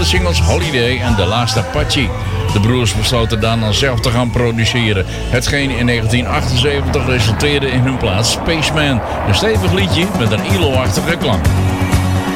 singles Holiday en The Last Apache. De broers besloten daarna zelf te gaan produceren. Hetgeen in 1978 resulteerde in hun plaat Spaceman. Een stevig liedje met een ILO-achtige klank.